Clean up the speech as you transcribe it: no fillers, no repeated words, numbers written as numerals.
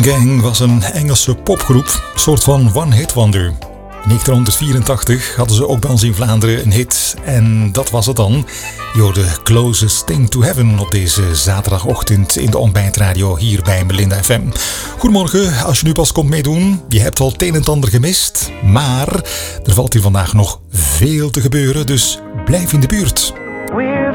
Gang was een Engelse popgroep, een soort van one-hit wonder. In 1984 hadden ze ook bij ons in Vlaanderen een hit en dat was het dan. Je hoorde Closest Thing to Heaven op deze zaterdagochtend in de ontbijtradio hier bij Melinda FM. Goedemorgen, als je nu pas komt meedoen, je hebt al het een en ander gemist, maar er valt hier vandaag nog veel te gebeuren, dus blijf in de buurt. We're